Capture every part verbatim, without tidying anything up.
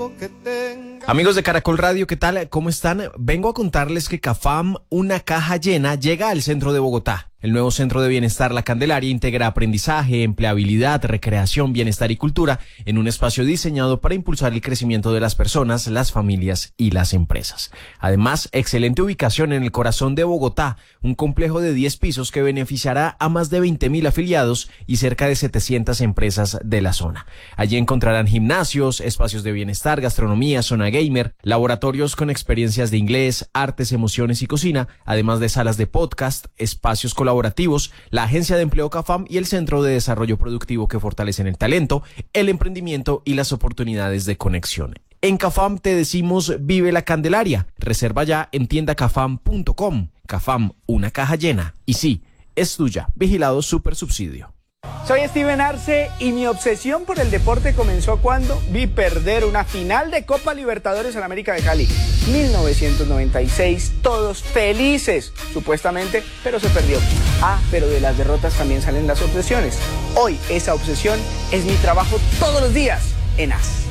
que tenga. Amigos de Caracol Radio, ¿qué tal? ¿Cómo están? Vengo a contarles que CAFAM, una caja llena, llega al centro de Bogotá. El nuevo Centro de Bienestar La Candelaria integra aprendizaje, empleabilidad, recreación, bienestar y cultura en un espacio diseñado para impulsar el crecimiento de las personas, las familias y las empresas. Además, excelente ubicación en el corazón de Bogotá, un complejo de diez pisos que beneficiará a más de veinte mil afiliados y cerca de setecientas empresas de la zona. Allí encontrarán gimnasios, espacios de bienestar, gastronomía, zona gamer, laboratorios con experiencias de inglés, artes, emociones y cocina, además de salas de podcast, espacios colaborativos, colaborativos, la Agencia de Empleo CAFAM y el Centro de Desarrollo Productivo que fortalecen el talento, el emprendimiento y las oportunidades de conexión. En CAFAM te decimos vive la Candelaria. Reserva ya en tienda cafam punto com. CAFAM, una caja llena. Y sí, es tuya. Vigilado Super Subsidio. Soy Steven Arce y mi obsesión por el deporte comenzó cuando vi perder una final de Copa Libertadores en América de Cali. mil novecientos noventa y seis, todos felices, supuestamente, pero se perdió. Ah, pero de las derrotas también salen las obsesiones. Hoy esa obsesión es mi trabajo todos los días en A S.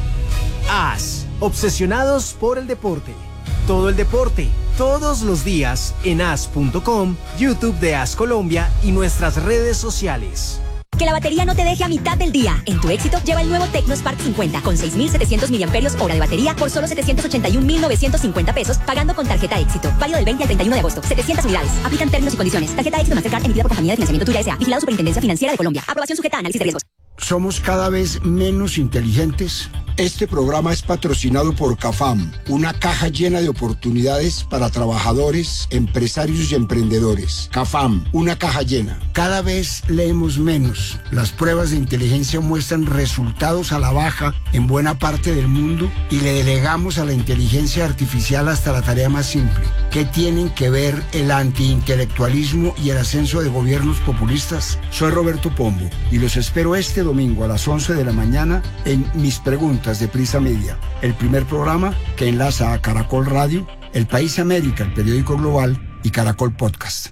A S, obsesionados por el deporte. Todo el deporte, todos los días en A S punto com, YouTube de A S Colombia y nuestras redes sociales. Que la batería no te deje a mitad del día. En tu Éxito lleva el nuevo Tecno Spark cincuenta con seis mil setecientos miliamperios hora de batería por solo setecientos ochenta y un mil novecientos cincuenta pesos pagando con tarjeta Éxito. Válido del veinte al treinta y uno de agosto. setecientas unidades. Aplican términos y condiciones. Tarjeta Éxito Mastercard emitida por Compañía de Financiamiento Tuya S A. Vigilado Superintendencia Financiera de Colombia. Aprobación sujeta a análisis de riesgos. ¿Somos cada vez menos inteligentes? Este programa es patrocinado por CAFAM, una caja llena de oportunidades para trabajadores, empresarios y emprendedores. CAFAM, una caja llena. Cada vez leemos menos. Las pruebas de inteligencia muestran resultados a la baja en buena parte del mundo y le delegamos a la inteligencia artificial hasta la tarea más simple. ¿Qué tienen que ver el antiintelectualismo y el ascenso de gobiernos populistas? Soy Roberto Pombo y los espero este domingo a las once de la mañana en Mis Preguntas de Prisa Media, el primer programa que enlaza a Caracol Radio, El País América, el periódico global y Caracol Podcast.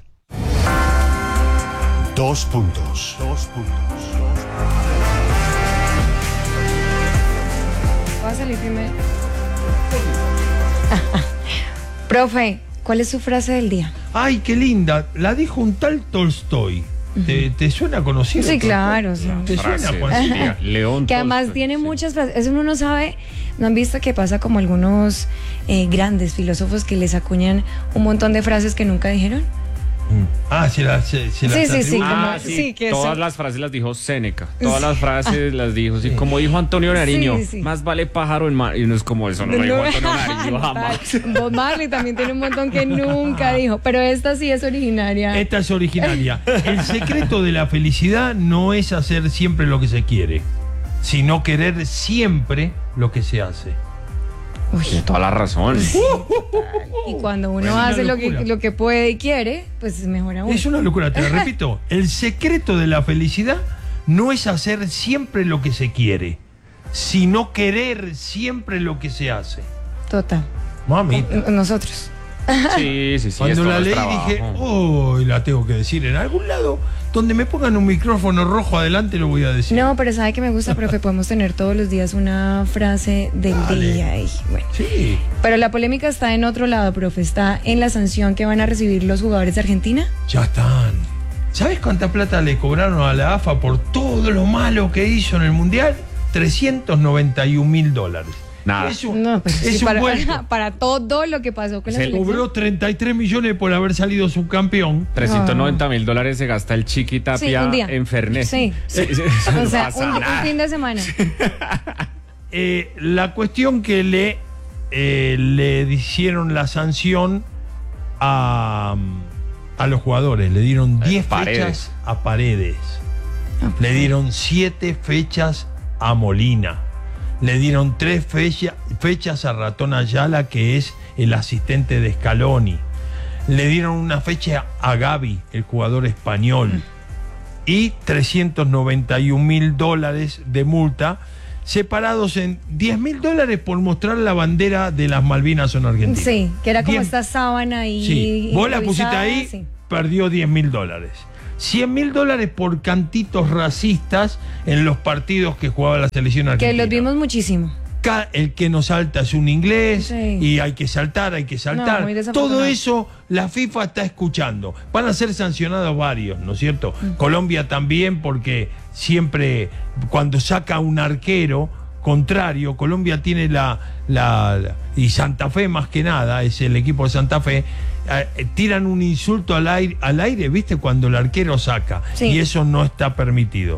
Dos puntos. Dos puntos. ¿Va a salir primero? Profe, ¿cuál es su frase del día? Ay, qué linda. La dijo un tal Tolstoy. ¿Te, te suena conocido? Sí, claro. Sí. ¿Te frase suena conocido? León que además Tolstoy, tiene sí. muchas frases. Eso uno no sabe. ¿No han visto que pasa como algunos eh, grandes filósofos que les acuñan un montón de frases que nunca dijeron? Ah, se las se, se Sí, las sí, sí, atribuye. como- Ah, sí, sí, que todas eso- las frases las dijo Séneca, todas las frases las dijo, sí, como dijo Antonio Nariño, Sí, sí. más vale pájaro en mar, y uno es como eso, no lo dijo Antonio Nariño jamás. Bob Marley también tiene un montón que nunca dijo, pero esta sí es originaria. Esta es originaria. El secreto de la felicidad no es hacer siempre lo que se quiere, sino querer siempre lo que se hace. Tiene toda la razón. Y cuando uno Es una hace lo que, locura. lo que puede y quiere, pues es mejor aún. Es una locura, te lo repito. El secreto de la felicidad no es hacer siempre lo que se quiere, sino querer siempre lo que se hace. Total. Mamita. N- Nosotros. Sí, sí, sí. Cuando es la todo leí trabajo. dije, oh, la tengo que decir en algún lado donde me pongan un micrófono rojo adelante lo voy a decir. No, pero sabe que me gusta, profe, podemos tener todos los días una frase del Dale. día. Y, bueno. Sí. Pero la polémica está en otro lado, profe. Está en la sanción que van a recibir los jugadores de Argentina. Ya están. ¿Sabes cuánta plata le cobraron a la A F A por todo lo malo que hizo en el Mundial? trescientos noventa y un mil dólares. Nada. Es un, No, pues es sí, un para, vuelto. para todo lo que pasó con la Se selección. Cobró treinta y tres millones por haber salido subcampeón. trescientos noventa mil dólares se gasta el Chiqui Tapia Sí, un día. en Fernet. Sí. Sí, sí, O no sea, pasa un, un nada. fin de semana. Eh, la cuestión que le, eh, le hicieron la sanción a, a los jugadores. Le dieron diez Paredes. fechas a Paredes. Le dieron siete fechas a Molina. Le dieron tres fecha, fechas a Ratón Ayala, que es el asistente de Scaloni. Le dieron una fecha a Gavi, el jugador español. Y trescientos noventa y un mil dólares de multa, separados en diez mil dólares por mostrar la bandera de las Malvinas en Argentina. Sí, que era como Diez- esta sábana ahí. Sí, vos la pusiste improvisada, ahí, sí. perdió diez mil dólares. cien mil dólares por cantitos racistas en los partidos que jugaba la selección Que argentina. los vimos muchísimo. el que no salta es un inglés, Sí. y hay que saltar, hay que saltar. No, muy desafortunado. Todo eso la FIFA está escuchando. Van a ser sancionados varios, ¿no es cierto? Mm. Colombia también, porque siempre cuando saca un arquero contrario, Colombia tiene la, la, la- y Santa Fe más que nada, es el equipo de Santa Fe, eh, tiran un insulto al aire, al aire, ¿viste? Cuando el arquero saca, Sí. y eso no está permitido.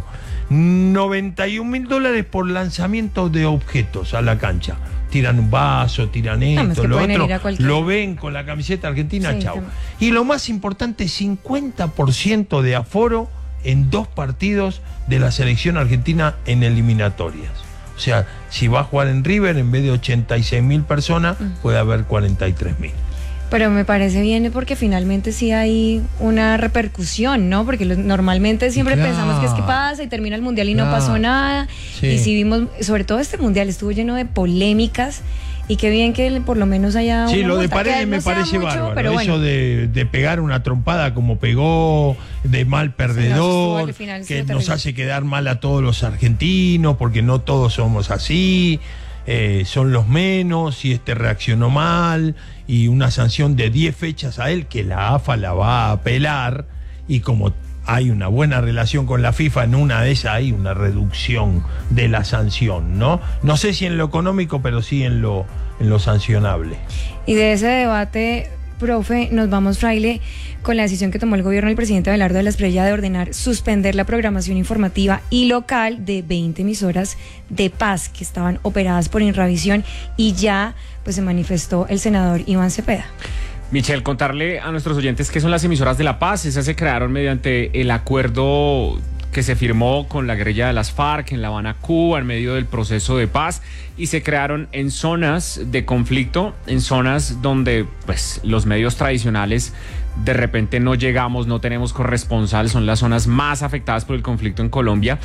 noventa y un mil dólares por lanzamiento de objetos a la cancha. Tiran un vaso, tiran No, es esto, que lo pueden herir otro, a cualquiera. lo ven con la camiseta argentina, Sí, chau. también. Y lo más importante, cincuenta por ciento de aforo en dos partidos de la selección argentina en eliminatorias. O sea, si va a jugar en River, en vez de ochenta y seis mil personas, puede haber cuarenta y tres mil. Pero me parece bien porque finalmente sí hay una repercusión, ¿no? Porque lo- normalmente siempre Claro. pensamos que es que pasa y termina el mundial y no Claro. pasó nada. Sí. Y si vimos, sobre todo este mundial estuvo lleno de polémicas y qué bien que por lo menos haya Sí, una lo de multa, que Paredes me no sea parece mucho, bárbaro. pero Eso bueno. de, de pegar una trompada como pegó, de mal estuvo perdedor, al final, que estuvo nos terrible. hace quedar mal a todos los argentinos, porque no todos somos así, eh, son los menos, y este reaccionó mal, y una sanción de diez fechas a él, que la AFA la va a apelar, y como hay una buena relación con la FIFA, en una de esas hay una reducción de la sanción, ¿no? No sé si en lo económico, pero sí en lo, en lo sancionable. Y de ese debate, profe, nos vamos, Fraile, con la decisión que tomó el gobierno del presidente Abelardo de la Espriella de ordenar suspender la programación informativa y local de veinte emisoras de paz que estaban operadas por Inravisión, y ya pues se manifestó el senador Iván Cepeda. Michelle, contarle a nuestros oyentes qué son las emisoras de la paz. Esas se crearon mediante el acuerdo que se firmó con la guerrilla de las FARC en La Habana, Cuba, en medio del proceso de paz, y se crearon en zonas de conflicto, en zonas donde pues los medios tradicionales de repente no llegamos, no tenemos corresponsal, son las zonas más afectadas por el conflicto en Colombia,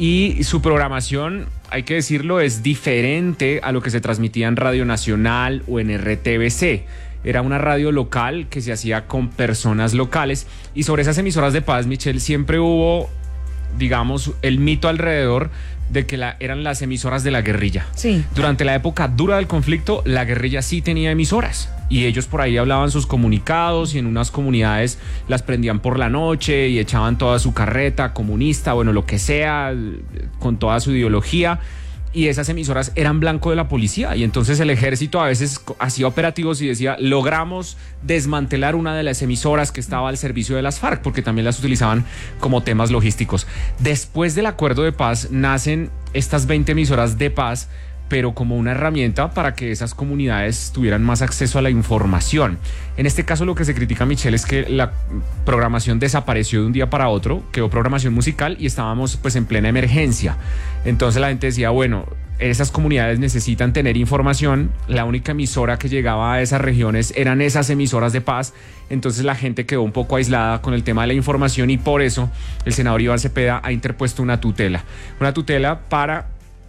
y su programación, hay que decirlo, es diferente a lo que se transmitía en Radio Nacional o en R T V C. Era una radio local que se hacía con personas locales, y sobre esas emisoras de paz, Michelle, siempre hubo, digamos, el mito alrededor de que la, eran las emisoras de la guerrilla. Sí. Durante la época dura del conflicto, la guerrilla sí tenía emisoras, y ellos por ahí hablaban sus comunicados, y en unas comunidades las prendían por la noche y echaban toda su carreta comunista, bueno, lo que sea, con toda su ideología. Y esas emisoras eran blanco de la policía, y entonces el ejército a veces hacía operativos y decía, logramos desmantelar una de las emisoras que estaba al servicio de las FARC, porque también las utilizaban como temas logísticos. Después del acuerdo de paz nacen estas veinte emisoras de paz, pero como una herramienta para que esas comunidades tuvieran más acceso a la información. En este caso lo que se critica, Michelle, es que la programación desapareció de un día para otro, quedó programación musical y estábamos pues en plena emergencia. Entonces la gente decía, bueno, esas comunidades necesitan tener información, la única emisora que llegaba a esas regiones eran esas emisoras de paz, entonces la gente quedó un poco aislada con el tema de la información, y por eso el senador Iván Cepeda ha interpuesto una tutela, una tutela para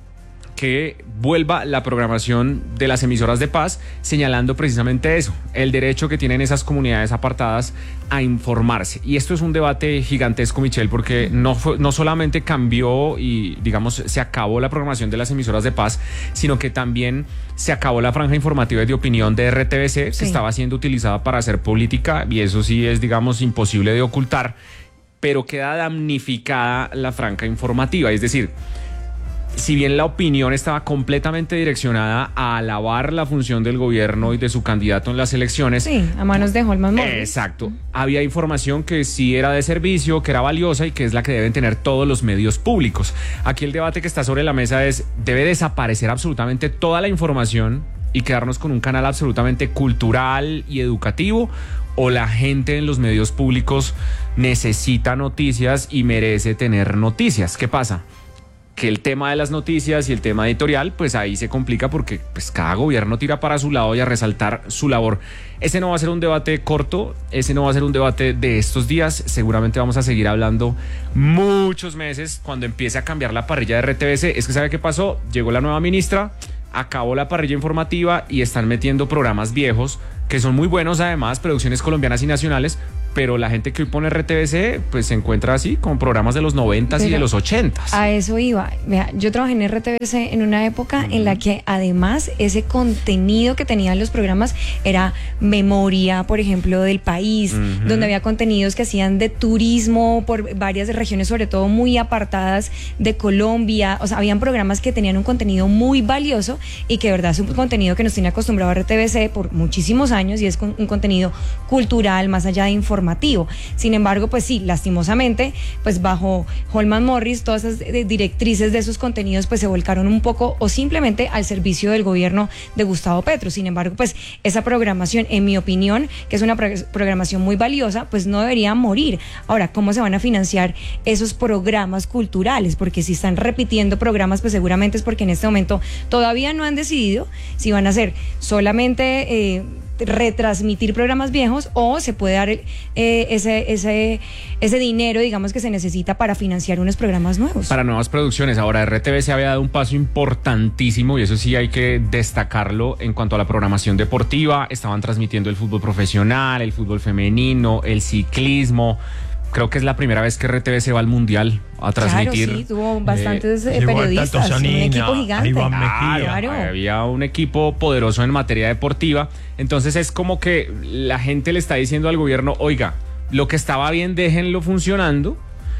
que vuelva la programación de las emisoras de paz, señalando precisamente eso, el derecho que tienen esas comunidades apartadas a informarse. Y esto es un debate gigantesco, Michelle, porque no, fue, no solamente cambió y, digamos, se acabó la programación de las emisoras de paz, sino que también se acabó la franja informativa y de opinión de R T V C, Sí. que estaba siendo utilizada para hacer política, y eso sí es, digamos, imposible de ocultar, pero queda damnificada la franja informativa, es decir, si bien la opinión estaba completamente direccionada a alabar la función del gobierno y de su candidato en las elecciones. Sí, a manos de Holman Morris. Exacto. Había información que sí era de servicio, que era valiosa y que es la que deben tener todos los medios públicos. Aquí el debate que está sobre la mesa es, ¿debe desaparecer absolutamente toda la información y quedarnos con un canal absolutamente cultural y educativo? ¿O la gente en los medios públicos necesita noticias y merece tener noticias? ¿Qué pasa? Que el tema de las noticias y el tema editorial, pues ahí se complica porque pues cada gobierno tira para su lado y a resaltar su labor. Ese no va a ser un debate corto, ese no va a ser un debate de estos días, seguramente vamos a seguir hablando muchos meses cuando empiece a cambiar la parrilla de R T V C. Es que ¿sabe qué pasó? Llegó la nueva ministra, acabó la parrilla informativa y están metiendo programas viejos que son muy buenos, además, producciones colombianas y nacionales, pero la gente que hoy pone R T V C pues se encuentra así con programas de los noventas y de los ochentas. A eso iba. Vea, yo trabajé en R T V C en una época uh-huh. en la que además ese contenido que tenían los programas era memoria, por ejemplo, del país, uh-huh. donde había contenidos que hacían de turismo por varias regiones, sobre todo muy apartadas de Colombia. O sea, habían programas que tenían un contenido muy valioso y que de verdad es un contenido que nos tiene acostumbrado a R T V C por muchísimos años y es un contenido cultural más allá de información. Sin embargo, pues sí, lastimosamente, pues bajo Holman Morris, todas esas directrices de esos contenidos pues se volcaron un poco o simplemente al servicio del gobierno de Gustavo Petro. Sin embargo, pues esa programación, en mi opinión, que es una programación muy valiosa, pues no debería morir. Ahora, ¿cómo se van a financiar esos programas culturales? Porque si están repitiendo programas, pues seguramente es porque en este momento todavía no han decidido si van a ser solamente eh, retransmitir programas viejos o se puede dar eh, ese, ese, ese dinero, digamos, que se necesita para financiar unos programas nuevos. Para nuevas producciones. Ahora, R T V C había dado un paso importantísimo y eso sí hay que destacarlo en cuanto a la programación deportiva. Estaban transmitiendo el fútbol profesional, el fútbol femenino, el ciclismo. Creo que es la primera vez que R T V C va al Mundial a transmitir. Claro, sí, tuvo bastantes eh, periodistas, un equipo gigante. Claro, claro. Había un equipo poderoso en materia deportiva. Entonces es como que la gente le está diciendo al gobierno, oiga, lo que estaba bien déjenlo funcionando,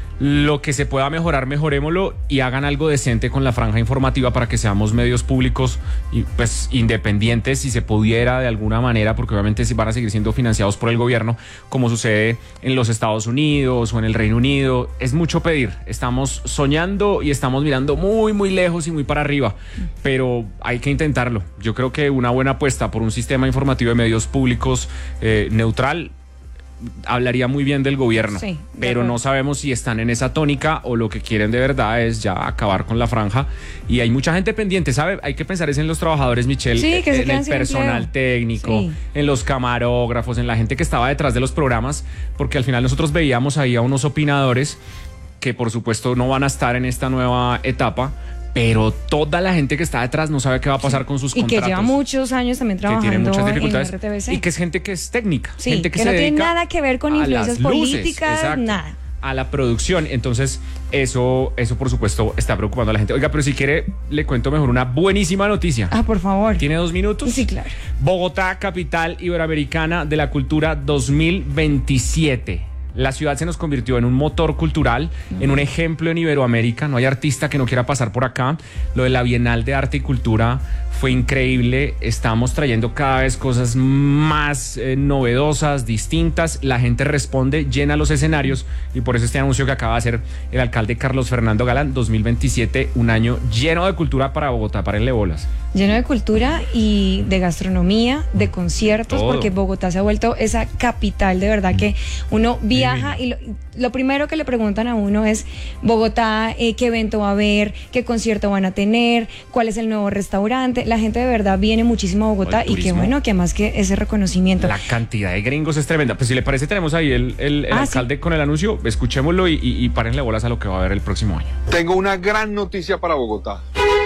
lo que se pueda mejorar, mejorémoslo y hagan algo decente con la franja informativa para que seamos medios públicos y pues independientes si se pudiera de alguna manera, porque obviamente van a seguir siendo financiados por el gobierno, como sucede en los Estados Unidos o en el Reino Unido. Es mucho pedir, estamos soñando y estamos mirando muy muy lejos y muy para arriba, pero hay que intentarlo. Yo creo que una buena apuesta por un sistema informativo de medios públicos eh, neutral hablaría muy bien del gobierno, sí, pero acuerdo. No sabemos si están en esa tónica o lo que quieren de verdad es ya acabar con la franja y hay mucha gente pendiente, ¿sabe? Hay que pensar es en los trabajadores, Michelle, sí, que en el personal empleo. técnico, sí. en los camarógrafos, en la gente que estaba detrás de los programas, porque al final nosotros veíamos ahí a unos opinadores que por supuesto no van a estar en esta nueva etapa, pero toda la gente que está detrás no sabe qué va a pasar sí. con sus y contratos. Y que lleva muchos años también trabajando que tiene muchas dificultades, en R T V C. Y que es gente que es técnica, sí, gente que, que se no tiene dedica nada que ver con influencias políticas, exacto, nada. A la producción. Entonces, eso, eso por supuesto está preocupando a la gente. Oiga, pero si quiere, le cuento mejor una buenísima noticia. Ah, por favor. ¿Tiene dos minutos? Sí, claro. Bogotá, capital iberoamericana de la cultura dos mil veintisiete. La ciudad se nos convirtió en un motor cultural, uh-huh. en un ejemplo en Iberoamérica. No hay artista que no quiera pasar por acá. Lo de la Bienal de Arte y Cultura fue increíble. Estamos trayendo cada vez cosas más eh, novedosas, distintas. La gente responde, llena los escenarios y por eso este anuncio que acaba de hacer el alcalde Carlos Fernando Galán, dos mil veintisiete, un año lleno de cultura para Bogotá. Párenle bolas. Lleno de cultura y de gastronomía, de conciertos, todo. Porque Bogotá se ha vuelto esa capital de verdad que uno viaja y lo, lo primero que le preguntan a uno es Bogotá, eh, qué evento va a haber, qué concierto van a tener, cuál es el nuevo restaurante. La gente de verdad viene muchísimo a Bogotá y qué bueno que más que ese reconocimiento. La cantidad de gringos es tremenda. Pues si le parece tenemos ahí el, el, el ah, alcalde ¿sí? con el anuncio, escuchémoslo y, y, y párenle bolas a lo que va a haber el próximo año. Tengo una gran noticia para Bogotá.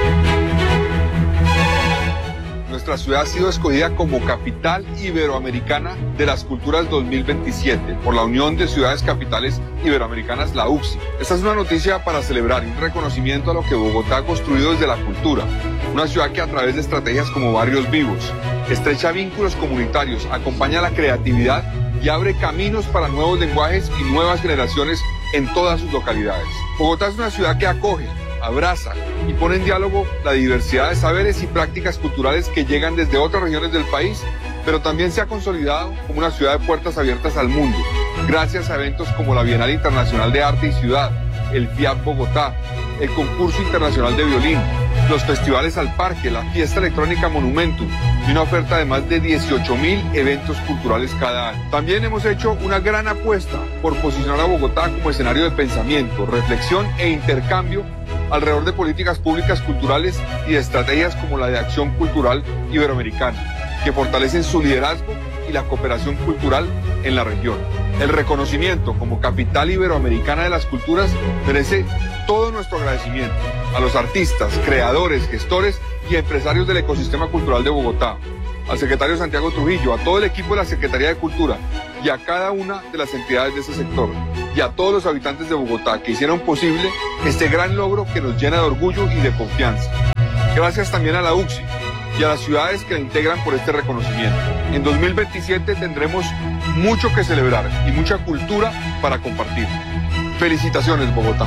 Nuestra ciudad ha sido escogida como capital iberoamericana de las culturas dos mil veintisiete por la Unión de Ciudades Capitales Iberoamericanas, la U C I. Esta es una noticia para celebrar un reconocimiento a lo que Bogotá ha construido desde la cultura. Una ciudad que a través de estrategias como Barrios Vivos, estrecha vínculos comunitarios, acompaña la creatividad y abre caminos para nuevos lenguajes y nuevas generaciones en todas sus localidades. Bogotá es una ciudad que acoge, abraza y pone en diálogo la diversidad de saberes y prácticas culturales que llegan desde otras regiones del país, pero también se ha consolidado como una ciudad de puertas abiertas al mundo, gracias a eventos como la Bienal Internacional de Arte y Ciudad, el FIAP Bogotá, el Concurso Internacional de Violín, los festivales al Parque, la Fiesta Electrónica Monumentum y una oferta de más de dieciocho mil eventos culturales cada año. También hemos hecho una gran apuesta por posicionar a Bogotá como escenario de pensamiento, reflexión e intercambio alrededor de políticas públicas culturales y de estrategias como la de Acción Cultural Iberoamericana, que fortalecen su liderazgo y la cooperación cultural en la región. El reconocimiento como capital iberoamericana de las culturas merece todo nuestro agradecimiento a los artistas, creadores, gestores y empresarios del ecosistema cultural de Bogotá, al secretario Santiago Trujillo, a todo el equipo de la Secretaría de Cultura y a cada una de las entidades de ese sector y a todos los habitantes de Bogotá que hicieron posible este gran logro que nos llena de orgullo y de confianza. Gracias también a la U C S I y a las ciudades que la integran por este reconocimiento. En dos mil veintisiete tendremos mucho que celebrar y mucha cultura para compartir. Felicitaciones, Bogotá.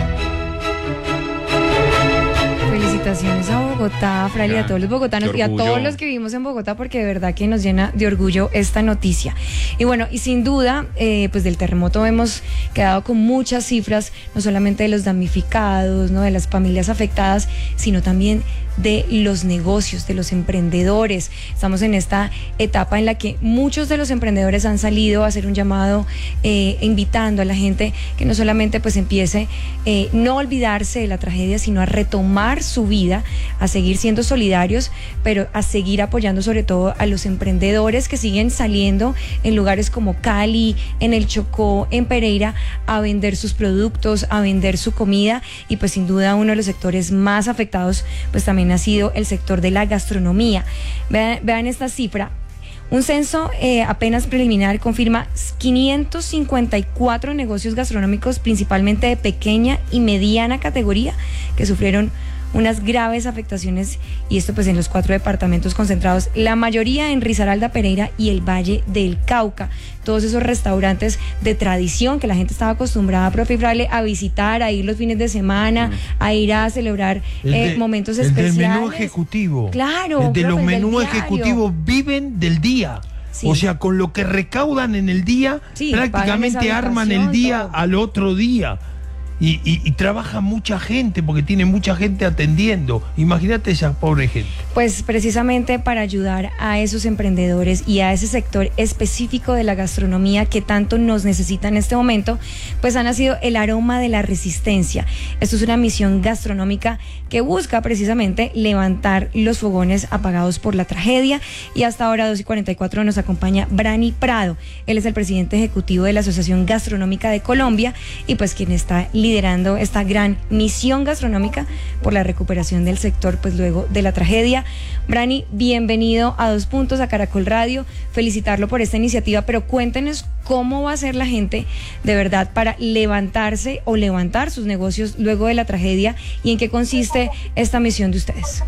Felicitaciones a Bogotá, Fraile, a todos los bogotanos y a todos los que vivimos en Bogotá, porque de verdad que nos llena de orgullo esta noticia. Y bueno, y sin duda, eh, pues del terremoto hemos quedado con muchas cifras, no solamente de los damnificados, no de las familias afectadas, sino también de los negocios, de los emprendedores. Estamos en esta etapa en la que muchos de los emprendedores han salido a hacer un llamado eh, invitando a la gente que no solamente pues empiece eh, no olvidarse de la tragedia, sino a retomar su vida, a seguir siendo solidarios, pero a seguir apoyando sobre todo a los emprendedores que siguen saliendo en lugares como Cali, en el Chocó, en Pereira, a vender sus productos, a vender su comida. Y pues sin duda uno de los sectores más afectados pues también ha sido el sector de la gastronomía. Vean, vean esta cifra. Un censo eh, apenas preliminar confirma quinientos cincuenta y cuatro negocios gastronómicos, principalmente de pequeña y mediana categoría, que sufrieron unas graves afectaciones, y esto pues en los cuatro departamentos concentrados, la mayoría en Risaralda, Pereira y el Valle del Cauca. Todos esos restaurantes de tradición que la gente estaba acostumbrada, profe Fraile, a visitar, a ir los fines de semana, mm. a ir a celebrar eh, de, momentos el especiales. El del menú ejecutivo. Claro. El de profe, los menús diario. ejecutivos viven del día. Sí. O sea, con lo que recaudan en el día, sí, prácticamente arman el día todo. Al otro día. Y, y, y trabaja mucha gente, porque tiene mucha gente atendiendo. Imagínate esa pobre gente. Pues precisamente para ayudar a esos emprendedores y a ese sector específico de la gastronomía que tanto nos necesita en este momento, pues ha nacido el Aroma de la Resistencia. Esto es una misión gastronómica que busca precisamente levantar los fogones apagados por la tragedia. Y hasta ahora, dos y cuarenta y cuatro, nos acompaña Brani Prado. Él es el presidente ejecutivo de la Asociación Gastronómica de Colombia y pues quien está liderando liderando esta gran misión gastronómica por la recuperación del sector pues luego de la tragedia. Brani, bienvenido a Dos Puntos, a Caracol Radio, felicitarlo por esta iniciativa, pero cuéntenos cómo va a ser la gente de verdad para levantarse o levantar sus negocios luego de la tragedia y en qué consiste esta misión de ustedes.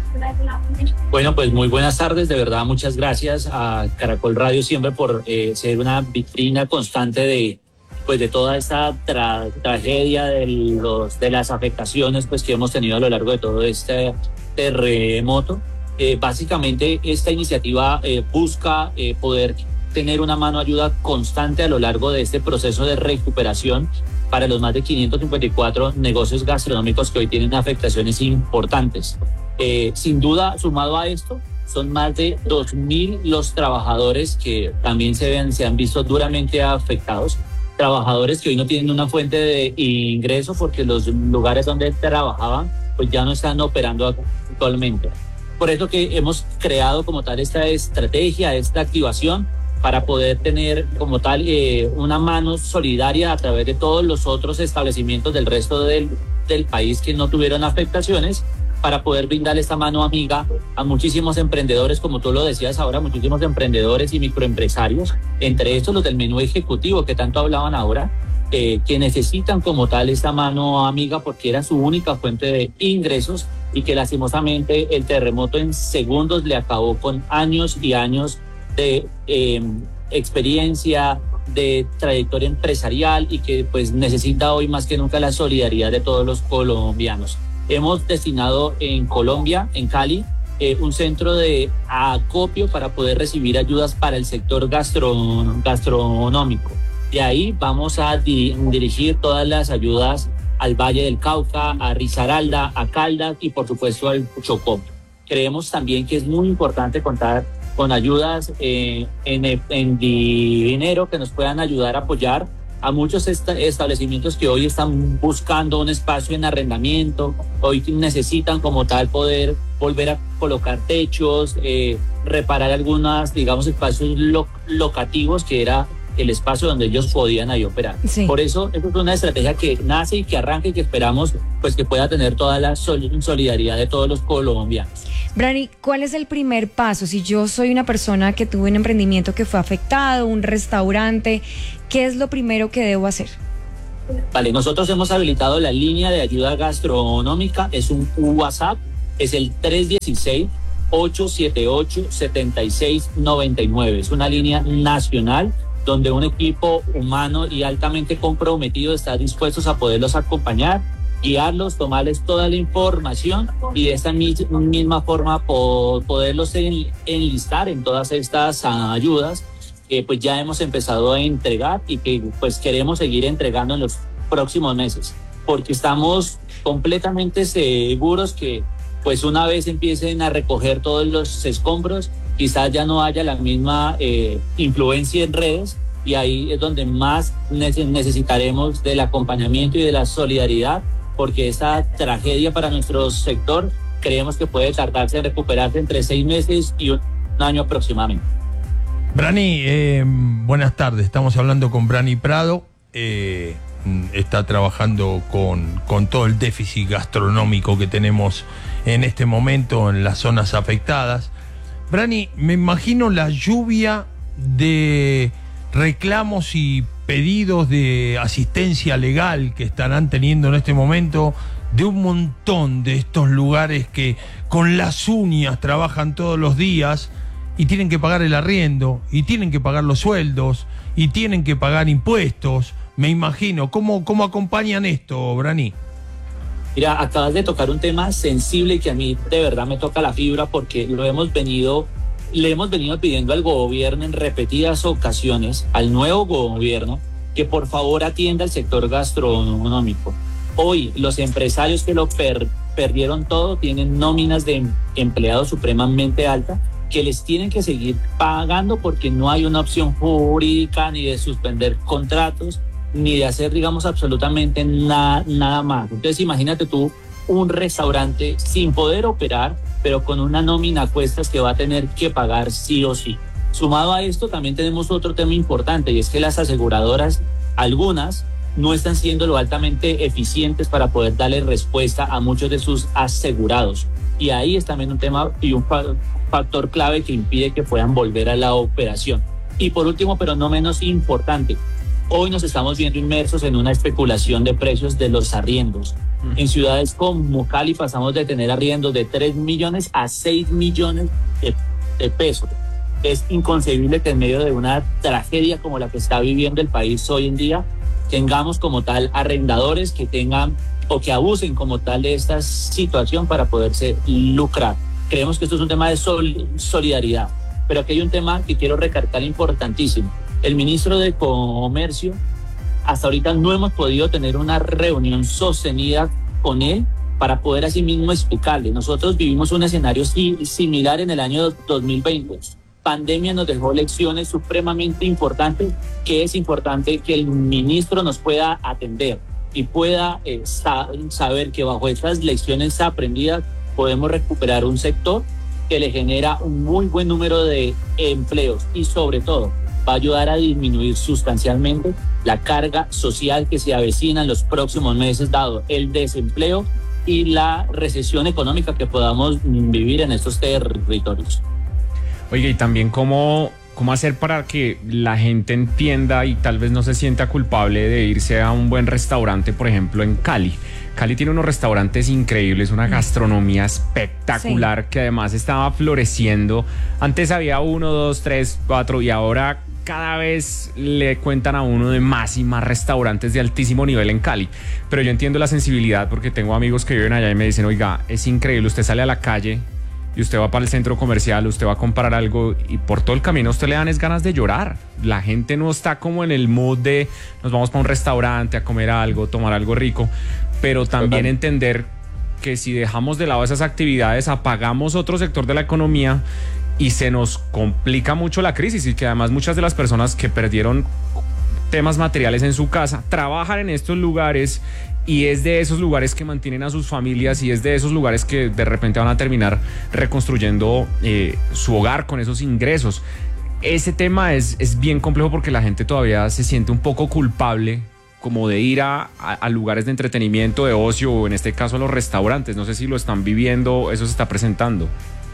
Bueno, pues muy buenas tardes, de verdad muchas gracias a Caracol Radio siempre por eh, ser una vitrina constante de pues de toda esta tra tragedia de, los, de las afectaciones pues que hemos tenido a lo largo de todo este terremoto. Eh, básicamente esta iniciativa eh, busca eh, poder tener una mano ayuda constante a lo largo de este proceso de recuperación para los más de quinientos cincuenta y cuatro negocios gastronómicos que hoy tienen afectaciones importantes. Eh, sin duda, sumado a esto, son más de dos mil los trabajadores que también se, ven, se han visto duramente afectados. Trabajadores que hoy no tienen una fuente de ingreso porque los lugares donde trabajaban pues ya no están operando actualmente. Por eso que hemos creado como tal esta estrategia, esta activación para poder tener como tal eh, una mano solidaria a través de todos los otros establecimientos del resto del, del país que no tuvieron afectaciones, para poder brindarle esta mano amiga a muchísimos emprendedores, como tú lo decías ahora, muchísimos emprendedores y microempresarios, entre estos los del menú ejecutivo que tanto hablaban ahora, eh, que necesitan como tal esta mano amiga porque era su única fuente de ingresos y que lastimosamente el terremoto en segundos le acabó con años y años de eh, experiencia, de trayectoria empresarial y que pues necesita hoy más que nunca la solidaridad de todos los colombianos. Hemos destinado en Colombia, en Cali, eh, un centro de acopio para poder recibir ayudas para el sector gastro, gastronómico. De ahí vamos a di dirigir todas las ayudas al Valle del Cauca, a Risaralda, a Caldas y por supuesto al Chocó. Creemos también que es muy importante contar con ayudas eh, en, en dinero que nos puedan ayudar a apoyar a muchos est establecimientos que hoy están buscando un espacio en arrendamiento, hoy necesitan como tal poder volver a colocar techos, eh, reparar algunos, digamos, espacios lo locativos que era el espacio donde ellos podían ahí operar. Sí. Por eso, eso es una estrategia que nace y que arranca y que esperamos pues que pueda tener toda la sol solidaridad de todos los colombianos. Brani, ¿cuál es el primer paso? Si yo soy una persona que tuvo un emprendimiento que fue afectado, un restaurante, ¿qué es lo primero que debo hacer? Vale, nosotros hemos habilitado la línea de ayuda gastronómica, es un WhatsApp, es el tres uno seis, ocho siete ocho, siete seis nueve nueve. Es una línea nacional donde un equipo humano y altamente comprometido está dispuesto a poderlos acompañar, guiarlos, tomarles toda la información y de esta misma forma poderlos enlistar en todas estas ayudas que pues ya hemos empezado a entregar y que pues queremos seguir entregando en los próximos meses, porque estamos completamente seguros que pues una vez empiecen a recoger todos los escombros, quizás ya no haya la misma eh, influencia en redes, y ahí es donde más necesitaremos del acompañamiento y de la solidaridad, porque esa tragedia para nuestro sector creemos que puede tardarse en recuperarse entre seis meses y un año aproximadamente. Brani, eh, buenas tardes. Estamos hablando con Brani Prado. Eh, está trabajando con, con todo el déficit gastronómico que tenemos en este momento en las zonas afectadas. Brani, me imagino la lluvia de reclamos y pedidos de asistencia legal que estarán teniendo en este momento de un montón de estos lugares que con las uñas trabajan todos los días y tienen que pagar el arriendo, y tienen que pagar los sueldos, y tienen que pagar impuestos. Me imagino, ¿cómo, cómo acompañan esto, Brani? Mira, acabas de tocar un tema sensible que a mí de verdad me toca la fibra, porque lo hemos venido, le hemos venido pidiendo al gobierno en repetidas ocasiones, al nuevo gobierno, que por favor atienda al sector gastronómico. Hoy los empresarios que lo per, perdieron todo tienen nóminas de empleados supremamente altas, que les tienen que seguir pagando porque no hay una opción jurídica ni de suspender contratos, ni de hacer, digamos, absolutamente nada, nada más. Entonces imagínate tú un restaurante sin poder operar, pero con una nómina a cuestas que va a tener que pagar sí o sí. Sumado a esto, también tenemos otro tema importante, y es que las aseguradoras, algunas, no están siendo lo altamente eficientes para poder darle respuesta a muchos de sus asegurados. Y ahí es también un tema y un factor clave que impide que puedan volver a la operación. Y por último, pero no menos importante, hoy nos estamos viendo inmersos en una especulación de precios de los arriendos. Mm. En ciudades como Cali pasamos de tener arriendos de tres millones a seis millones de, de pesos. Es inconcebible que en medio de una tragedia como la que está viviendo el país hoy en día, tengamos como tal arrendadores que tengan o que abusen como tal de esta situación para poderse lucrar. Creemos que esto es un tema de sol, solidaridad, pero aquí hay un tema que quiero recalcar importantísimo. El ministro de Comercio, hasta ahorita no hemos podido tener una reunión sostenida con él para poder así mismo explicarle. Nosotros vivimos un escenario similar en el año dos mil veinte. Pandemia nos dejó lecciones supremamente importantes, que es importante que el ministro nos pueda atender y pueda eh, sa- saber que bajo estas lecciones aprendidas podemos recuperar un sector que le genera un muy buen número de empleos y sobre todo va a ayudar a disminuir sustancialmente la carga social que se avecina en los próximos meses, dado el desempleo y la recesión económica que podamos vivir en estos territorios. Oiga, y también cómo, cómo hacer para que la gente entienda y tal vez no se sienta culpable de irse a un buen restaurante, por ejemplo, en Cali. Cali tiene unos restaurantes increíbles, una gastronomía espectacular, sí, que además estaba floreciendo. Antes había uno, dos, tres, cuatro y ahora cada vez le cuentan a uno de más y más restaurantes de altísimo nivel en Cali. Pero yo entiendo la sensibilidad porque tengo amigos que viven allá y me dicen, oiga, es increíble, usted sale a la calle y usted va para el centro comercial, usted va a comprar algo y por todo el camino a usted le dan es ganas de llorar. La gente no está como en el mood de nos vamos para un restaurante a comer algo, tomar algo rico, pero también entender que si dejamos de lado esas actividades apagamos otro sector de la economía y se nos complica mucho la crisis, y que además muchas de las personas que perdieron temas materiales en su casa trabajan en estos lugares y es de esos lugares que mantienen a sus familias y es de esos lugares que de repente van a terminar reconstruyendo eh, su hogar con esos ingresos. Ese tema es, es bien complejo porque la gente todavía se siente un poco culpable como de ir a, a, a lugares de entretenimiento, de ocio, o en este caso a los restaurantes. No sé si lo están viviendo, eso se está presentando.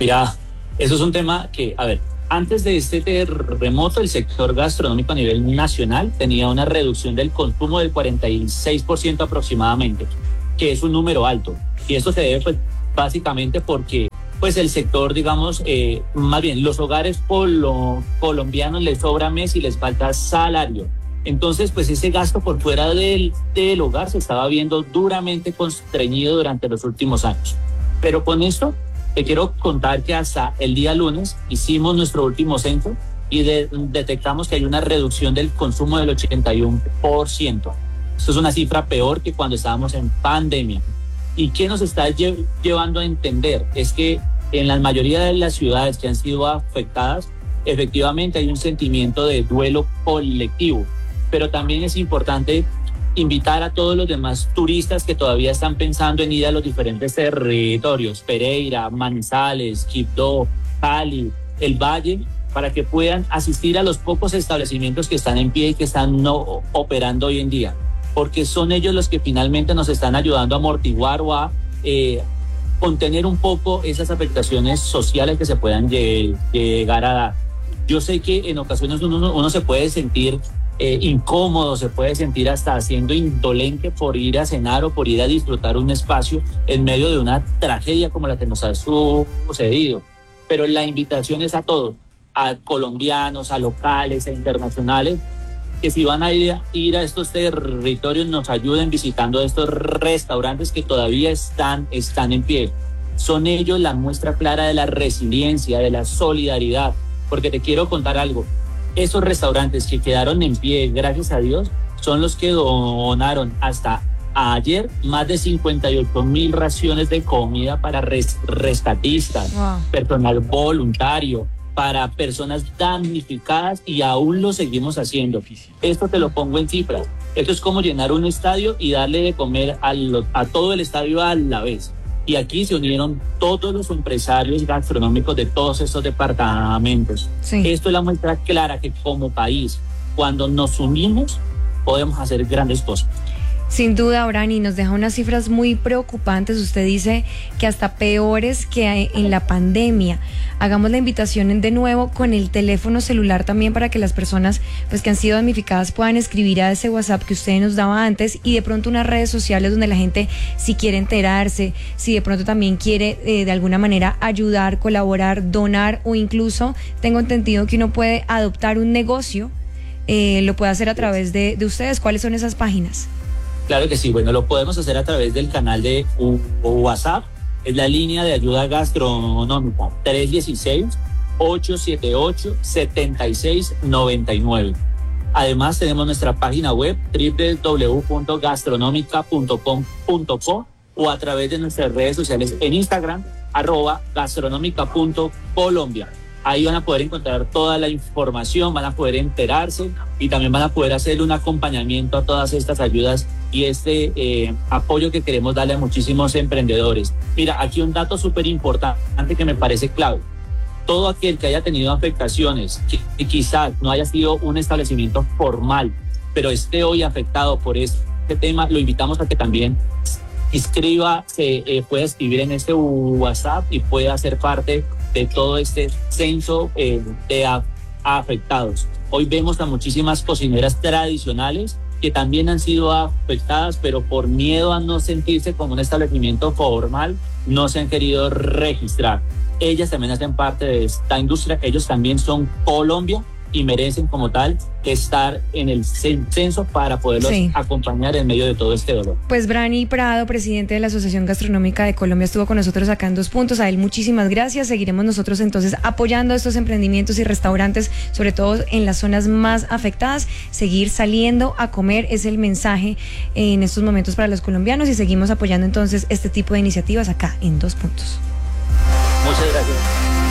Mira, eso es un tema que, a ver, antes de este terremoto, el sector gastronómico a nivel nacional tenía una reducción del consumo del cuarenta y seis por ciento aproximadamente, que es un número alto. Y esto se debe, pues, básicamente porque pues el sector, digamos, eh, más bien los hogares polo, colombianos les sobra mes y les falta salario. Entonces, pues ese gasto por fuera del, del hogar se estaba viendo duramente constreñido durante los últimos años. Pero con esto te quiero contar que hasta el día lunes hicimos nuestro último censo y de, detectamos que hay una reducción del consumo del ochenta y uno por ciento. Esto es una cifra peor que cuando estábamos en pandemia. ¿Y qué nos está lle- llevando a entender? Es que en la mayoría de las ciudades que han sido afectadas, efectivamente hay un sentimiento de duelo colectivo, pero también es importante invitar a todos los demás turistas que todavía están pensando en ir a los diferentes territorios, Pereira, Manizales, Quibdó, Cali, el Valle, para que puedan asistir a los pocos establecimientos que están en pie y que están no operando hoy en día, porque son ellos los que finalmente nos están ayudando a amortiguar o a eh, contener un poco esas afectaciones sociales que se puedan lle- llegar a dar. Yo sé que en ocasiones uno, uno se puede sentir eh, incómodo, se puede sentir hasta siendo indolente por ir a cenar o por ir a disfrutar un espacio en medio de una tragedia como la que nos ha sucedido. Pero la invitación es a todos, a colombianos, a locales, a internacionales, que si van a ir, ir a estos territorios nos ayuden visitando estos restaurantes que todavía están, están en pie. Son ellos la muestra clara de la resiliencia, de la solidaridad, porque te quiero contar algo. Esos restaurantes que quedaron en pie, gracias a Dios, son los que donaron hasta ayer más de cincuenta y ocho mil raciones de comida para res- rescatistas, wow, personal voluntario, para personas damnificadas, y aún lo seguimos haciendo. Esto te lo pongo en cifras. Esto es como llenar un estadio y darle de comer a, lo, a todo el estadio a la vez. Y aquí se unieron todos los empresarios gastronómicos de todos estos departamentos. Sí. Esto es la muestra clara que como país, cuando nos unimos, podemos hacer grandes cosas. Sin duda, Brani, nos deja unas cifras muy preocupantes. Usted dice que hasta peores que en la pandemia. Hagamos la invitación de nuevo con el teléfono celular también para que las personas pues que han sido damnificadas puedan escribir a ese WhatsApp que usted nos daba antes, y de pronto unas redes sociales donde la gente, si quiere enterarse, si de pronto también quiere eh, de alguna manera ayudar, colaborar, donar, o incluso tengo entendido que uno puede adoptar un negocio, eh, lo puede hacer a través de, de ustedes. ¿Cuáles son esas páginas? Claro que sí, bueno, lo podemos hacer a través del canal de WhatsApp, es la línea de ayuda gastronómica tres uno seis, ocho siete ocho, siete seis nueve nueve. Además tenemos nuestra página web doble u doble u doble u punto gastronómica punto com punto co o a través de nuestras redes sociales en Instagram, arroba gastronómica punto colombia. Ahí van a poder encontrar toda la información, van a poder enterarse y también van a poder hacer un acompañamiento a todas estas ayudas y este eh, apoyo que queremos darle a muchísimos emprendedores. Mira, aquí un dato súper importante que me parece clave. Todo aquel que haya tenido afectaciones, que, que quizás no haya sido un establecimiento formal, pero esté hoy afectado por este tema, lo invitamos a que también inscriba, se eh, pueda escribir en este WhatsApp y pueda ser parte de todo este censo eh, de a, a afectados. Hoy vemos a muchísimas cocineras tradicionales que también han sido afectadas, pero por miedo a no sentirse como un establecimiento formal, no se han querido registrar. Ellas también hacen parte de esta industria, ellos también son Colombia y merecen como tal estar en el censo para poderlos sí. acompañar en medio de todo este dolor. Pues Brani Prado, presidente de la Asociación Gastronómica de Colombia, estuvo con nosotros acá en Dos Puntos. A él muchísimas gracias. Seguiremos nosotros entonces apoyando estos emprendimientos y restaurantes, sobre todo en las zonas más afectadas. Seguir saliendo a comer es el mensaje en estos momentos para los colombianos, y seguimos apoyando entonces este tipo de iniciativas acá en Dos Puntos. Muchas gracias.